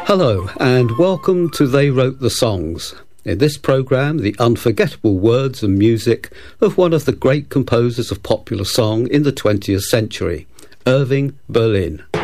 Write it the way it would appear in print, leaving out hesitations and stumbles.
Hello and welcome to They Wrote the Songs. In this programme, the unforgettable words and music of one of the great composers of popular song in the 20th century, Irving Berlin.